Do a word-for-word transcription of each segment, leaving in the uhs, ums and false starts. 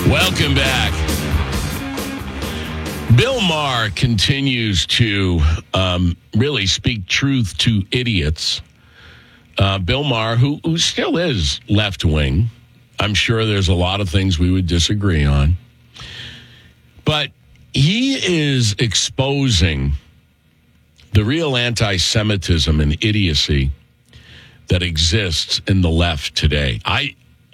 Welcome back. Bill Maher continues to um, really speak truth to idiots. Uh, Bill Maher, who, who still is left-wing. I'm sure there's a lot of things we would disagree on. But he is exposing the real anti-Semitism and idiocy that exists in the left today. I,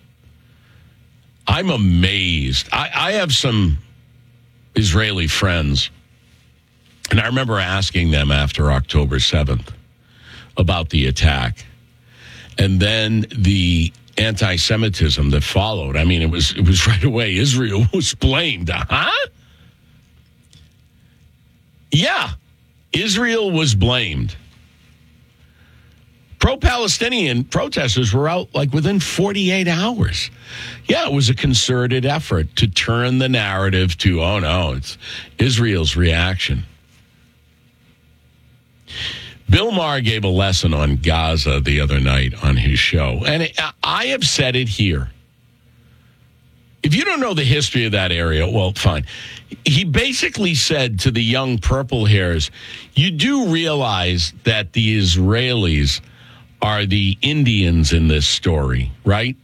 I'm amazed. I, I have some Israeli friends, and I remember asking them after October seventh about the attack. And then the anti-Semitism that followed. I mean, it was it was right away. Israel was blamed. Huh? Yeah, Israel was blamed. Pro-Palestinian protesters were out like within forty-eight hours. Yeah, it was a concerted effort to turn the narrative to, oh no, it's Israel's reaction. Bill Maher gave a lesson on Gaza the other night on his show, and it, I have said it here. If you don't know the history of that area, well, fine. He basically said to the young purple hairs, you do realize that the Israelis are the Indians in this story, right?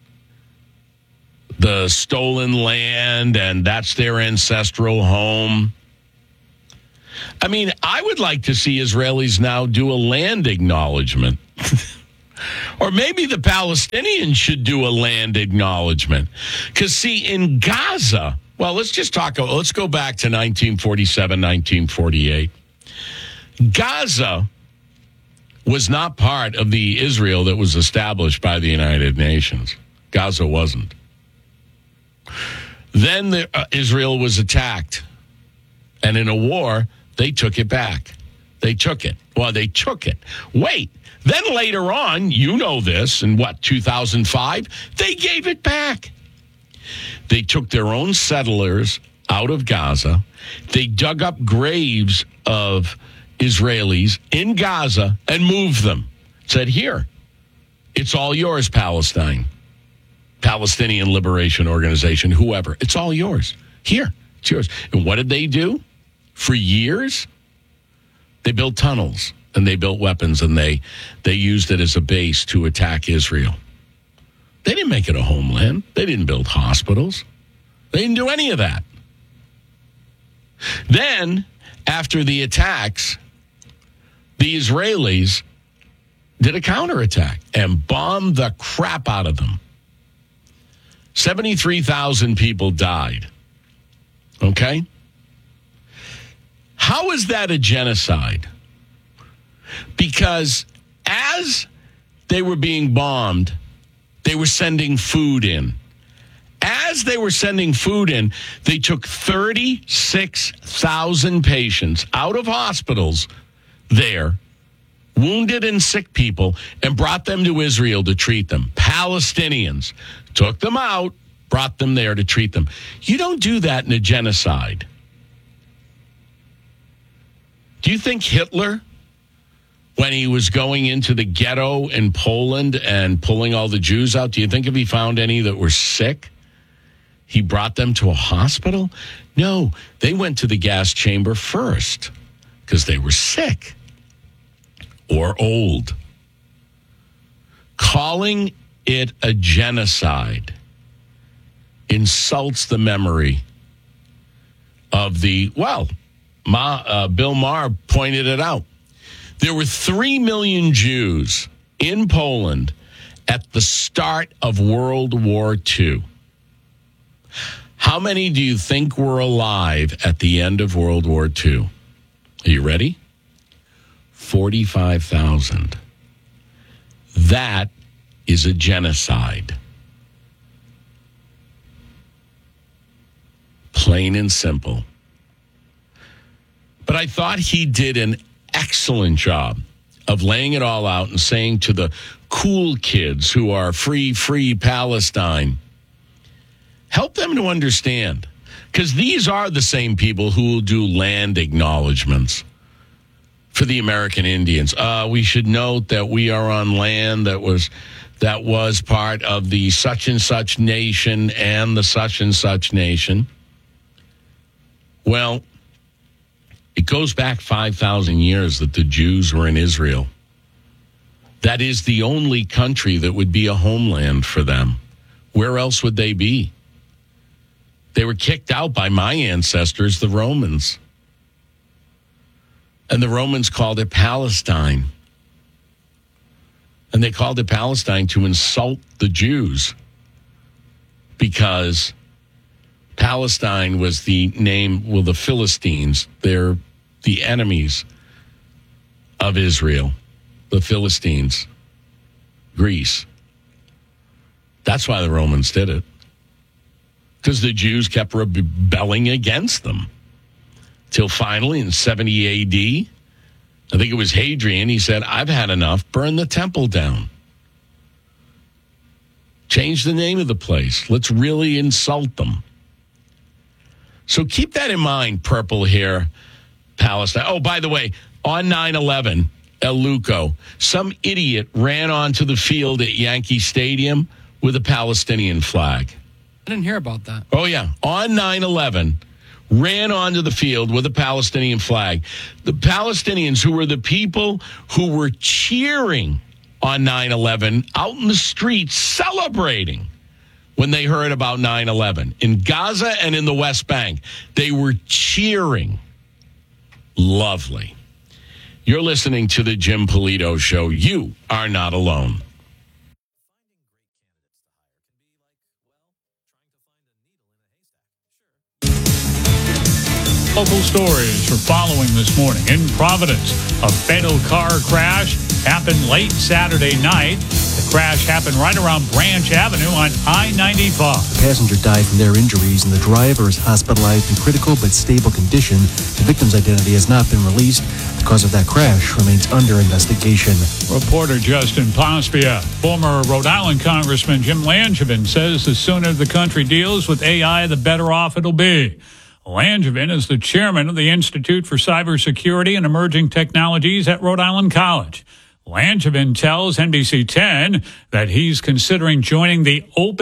The stolen land, and that's their ancestral home. I mean, I would like to see Israelis now do a land acknowledgement. Or maybe the Palestinians should do a land acknowledgement. Because, see, in Gaza, well, let's just talk, let's go back to nineteen forty-seven, nineteen forty-eight. Gaza was not part of the Israel that was established by the United Nations. Gaza wasn't. Then the, uh, Israel was attacked. And in a war, they took it back. They took it. Well, they took it. Wait. Then later on, you know this, in what, two thousand five, they gave it back. They took their own settlers out of Gaza. They dug up graves of Israelis in Gaza and moved them. Said, here, it's all yours, Palestine. Palestinian Liberation Organization, whoever. It's all yours. Here, it's yours. And what did they do? For years, they built tunnels and they built weapons and they, they used it as a base to attack Israel. They didn't make it a homeland. They didn't build hospitals. They didn't do any of that. Then, after the attacks, the Israelis did a counterattack and bombed the crap out of them. seventy-three thousand people died. Okay? How is that a genocide? Because as they were being bombed, they were sending food in. As they were sending food in, they took thirty-six thousand patients out of hospitals there, wounded and sick people, and brought them to Israel to treat them. Palestinians took them out, brought them there to treat them. You don't do that in a genocide. Do you think Hitler, when he was going into the ghetto in Poland and pulling all the Jews out, do you think if he found any that were sick, he brought them to a hospital? No, they went to the gas chamber first because they were sick or old. Calling it a genocide insults the memory of the, well, Ma, uh, Bill Maher pointed it out. There were three million Jews in Poland at the start of World War Two. How many do you think were alive at the end of World War Two? Are you ready? forty-five thousand. That is a genocide. Plain and simple. But I thought he did an excellent job of laying it all out and saying to the cool kids who are free, free Palestine, help them to understand. Because these are the same people who will do land acknowledgments for the American Indians. Uh, we should note that we are on land that was that was part of the such and such nation and the such and such nation. Well, it goes back five thousand years that the Jews were in Israel. That is the only country that would be a homeland for them. Where else would they be? They were kicked out by my ancestors, the Romans. And the Romans called it Palestine. And they called it Palestine to insult the Jews because Palestine was the name, well, the Philistines. They're the enemies of Israel, the Philistines, Greece. That's why the Romans did it, because the Jews kept rebelling against them. Till finally in seventy A D, I think it was Hadrian, he said, I've had enough, burn the temple down. Change the name of the place. Let's really insult them. So keep that in mind, purple hair Palestine. Oh, by the way, on nine eleven, El Luco, some idiot ran onto the field at Yankee Stadium with a Palestinian flag. I didn't hear about that. Oh, yeah. On nine eleven, ran onto the field with a Palestinian flag. The Palestinians, who were the people who were cheering on nine eleven, out in the streets celebrating when they heard about nine eleven. In Gaza and in the West Bank, they were cheering. Lovely. You're listening to the Jim Polito Show. You are not alone. Local stories for following this morning. In Providence, a fatal car crash happened late Saturday night. The crash happened right around Branch Avenue on I ninety-five. The passenger died from their injuries, and the driver is hospitalized in critical but stable condition. The victim's identity has not been released. The cause of that crash remains under investigation. Reporter Justin Pospia. Former Rhode Island Congressman Jim Langevin says the sooner the country deals with A I, the better off it'll be. Langevin is the chairman of the Institute for Cybersecurity and Emerging Technologies at Rhode Island College. Langevin tells N B C ten that he's considering joining the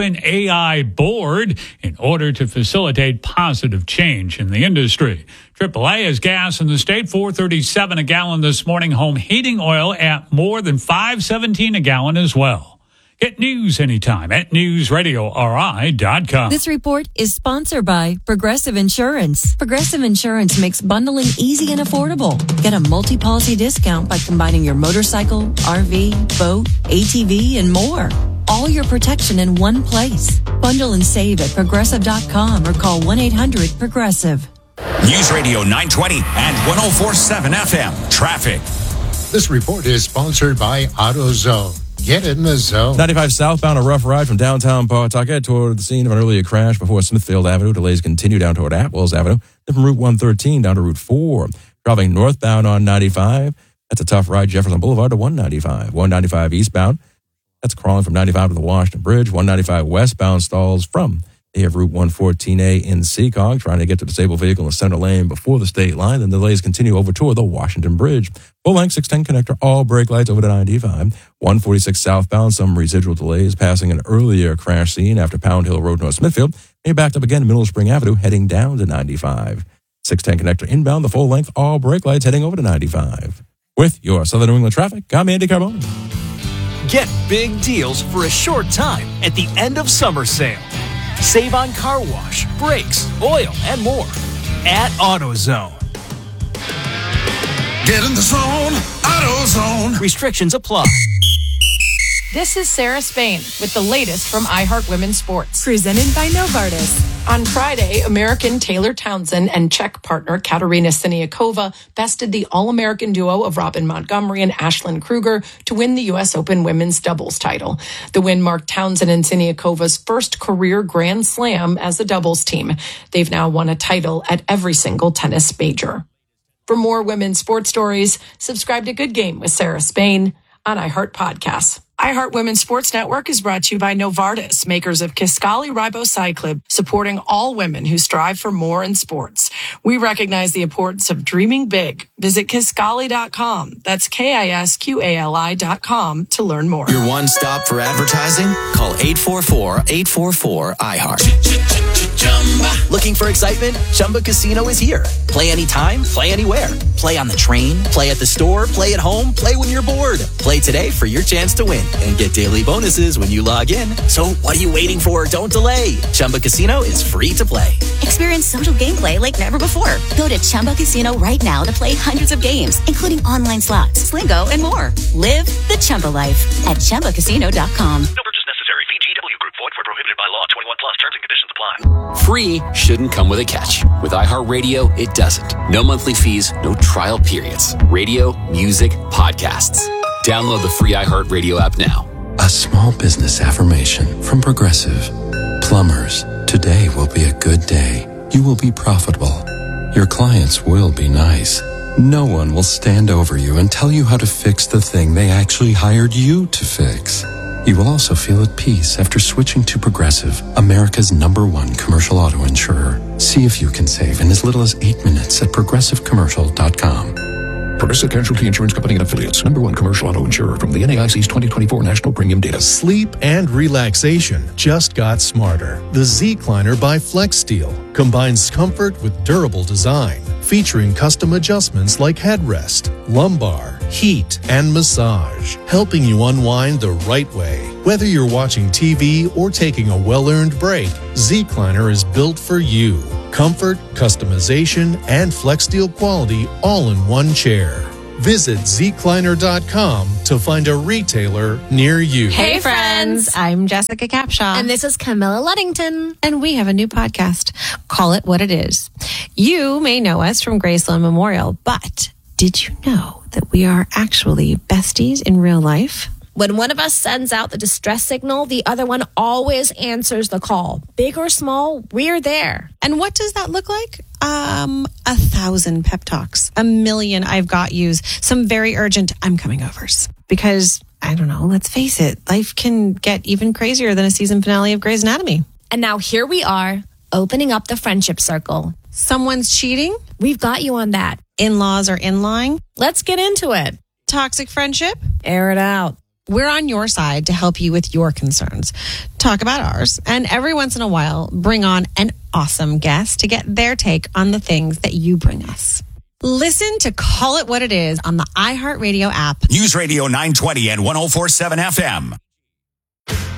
OpenAI board in order to facilitate positive change in the industry. triple A is gas in the state, four thirty-seven a gallon this morning. Home heating oil at more than five seventeen a gallon as well. Get news anytime at news radio R I dot com. This report is sponsored by Progressive Insurance. Progressive Insurance makes bundling easy and affordable. Get a multi-policy discount by combining your motorcycle, R V, boat, A T V, and more. All your protection in one place. Bundle and save at progressive dot com or call one eight hundred progressive. News Radio nine twenty and one oh four point seven F M. Traffic. This report is sponsored by AutoZone. Get in the zone. ninety-five southbound, a rough ride from downtown Pawtucket toward the scene of an earlier crash before Smithfield Avenue. Delays continue down toward Atwells Avenue. Then from Route one thirteen down to Route four. Traveling northbound on ninety-five. That's a tough ride, Jefferson Boulevard to one ninety-five. one ninety-five eastbound. That's crawling from ninety-five to the Washington Bridge. one ninety-five westbound stalls from they have Route one fourteen A in Seacog, trying to get to the disabled vehicle in the center lane before the state line. Then delays continue over toward the Washington Bridge. Full-length six ten connector, all brake lights over to ninety-five. one forty-six southbound, some residual delays passing an earlier crash scene after Pound Hill Road, North Smithfield. They backed up again Middle Spring Avenue, heading down to ninety-five. six ten connector inbound, the full-length, all brake lights heading over to ninety-five. With your Southern New England traffic, I'm Andy Carbone. Get big deals for a short time at the end of summer sale. Save on car wash, brakes, oil, and more at AutoZone. Get in the zone, AutoZone. Restrictions apply. This is Sarah Spain with the latest from iHeart Women's Sports. Presented by Novartis. On Friday, American Taylor Townsend and Czech partner Katerina Siniakova bested the All-American duo of Robin Montgomery and Ashlyn Kruger to win the U S Open women's doubles title. The win marked Townsend and Siniakova's first career Grand Slam as a doubles team. They've now won a title at every single tennis major. For more women's sports stories, subscribe to Good Game with Sarah Spain on iHeart Podcasts. iHeart Women's Sports Network is brought to you by Novartis, makers of Kisqali Ribociclib, supporting all women who strive for more in sports. We recognize the importance of dreaming big. Visit Kisqali dot com. That's K I S Q A L I dot com to learn more. Your one stop for advertising? Call eight four four, eight four four, I heart. Looking for excitement? Chumba Casino is here. Play anytime, play anywhere. Play on the train, play at the store, play at home, play when you're bored. Play today for your chance to win and get daily bonuses when you log in. So what are you waiting for? Don't delay. Chumba Casino is free to play. Experience social gameplay like never before. Go to Chumba Casino right now to play hundreds of games, including online slots, Slingo, and more. Live the Chumba life at Chumba Casino dot com. No purchase necessary. V G W Group. Void where prohibited by law. twenty-one plus. Terms and conditions apply. Free shouldn't come with a catch. With iHeartRadio, it doesn't. No monthly fees, no trial periods. Radio, music, podcasts. Download the free iHeartRadio app now. A small business affirmation from Progressive. Plumbers, today will be a good day. You will be profitable. Your clients will be nice. No one will stand over you and tell you how to fix the thing they actually hired you to fix. You will also feel at peace after switching to Progressive, America's number one commercial auto insurer. See if you can save in as little as eight minutes at progressive commercial dot com. Progressive Casualty Insurance Company and Affiliates. Number one commercial auto insurer from the N A I C's twenty twenty-four National Premium Data. Sleep and relaxation just got smarter. The Z-Cliner by FlexSteel combines comfort with durable design, featuring custom adjustments like headrest, lumbar, heat, and massage, helping you unwind the right way. Whether you're watching T V or taking a well-earned break, Z-Cliner is built for you. Comfort, customization, and FlexSteel quality all in one chair. Visit Z Cliner dot com to find a retailer near you. Hey friends, I'm Jessica Capshaw. And this is Camilla Luddington. And we have a new podcast, Call It What It Is. You may know us from Graceland Memorial, but did you know that we are actually besties in real life? When one of us sends out the distress signal, the other one always answers the call. Big or small, we're there. And what does that look like? Um, a thousand pep talks, a million I've got yous, some very urgent I'm coming overs. Because, I don't know, let's face it, life can get even crazier than a season finale of Grey's Anatomy. And now here we are, opening up the friendship circle. Someone's cheating? We've got you on that. In-laws are in-lying? Let's get into it. Toxic friendship? Air it out. We're on your side to help you with your concerns. Talk about ours, and every once in a while, bring on an awesome guest to get their take on the things that you bring us. Listen to Call It What It Is on the iHeartRadio app. News Radio nine twenty and one oh four point seven F M.